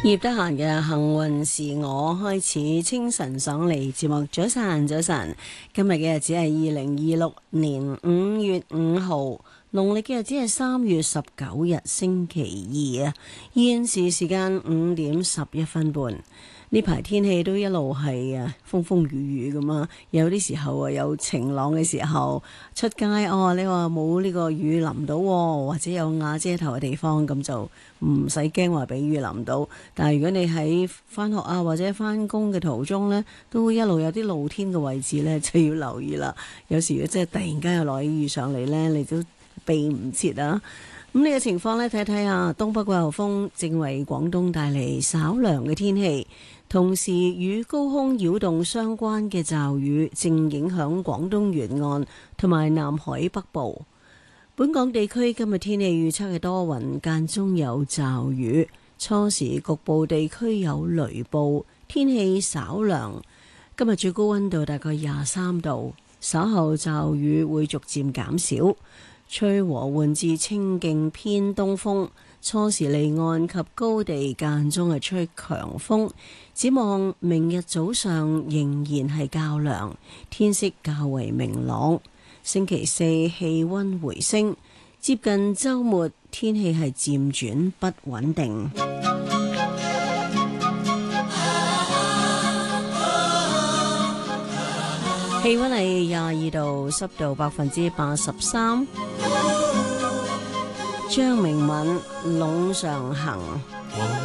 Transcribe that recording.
葉德嫻嘅幸運是我開始清晨爽利節目，早晨，今日嘅日子係2026年5月5號，農曆嘅日子係3月19日星期二啊，現時時間5點11分半。呢排天氣都一路係風風雨雨咁啊，有啲時候有晴朗嘅時候出街你話冇呢個雨淋到，或者有瓦遮頭嘅地方，咁就唔使驚話俾雨淋到。但係如果你喺返學或者返工嘅途中呢，都一路有啲露天嘅位置呢，就要留意啦。有時如果真係突然間有落雨上嚟呢，你都避唔切啊。咁呢個情況呢，睇睇下東北季候風正為廣東帶嚟稍涼嘅天氣，同時與高空擾動相關嘅驟雨正影響廣東沿岸同埋南海北部。本港地區今日天氣預測係多雲間中有驟雨，初時局部地區有雷暴，天氣稍涼。今日最高溫度大概23度，稍後驟雨會逐漸減少。吹和緩至清勁偏東風，初時離岸及高地間中係吹強風。展望明日早上仍然係較涼，天色較為明朗。星期四氣溫回升，接近週末天氣係漸轉不穩定。氣溫係22度，濕度83%。張明敏，隴上行。